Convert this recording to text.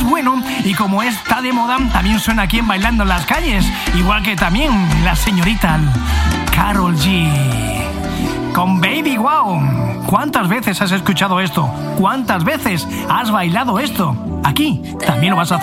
bueno, y como está de moda, también suena aquí en Bailando en las Calles, igual que también la señorita Karol G con Baby Wow. ¿Cuántas veces has escuchado esto? ¿Cuántas veces has bailado esto? Aquí también lo vas a hacer.